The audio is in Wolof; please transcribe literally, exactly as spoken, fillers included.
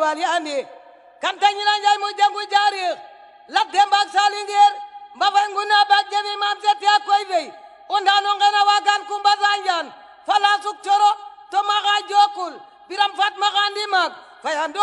wali andi kan tanyina njay mu jangu jari la dembak salingir mbafay nguna bak jebi mam seti akoy vey ondano ngena wagan kumba zanjan fala suk coro to maga jokul biram fat magandi mag fayando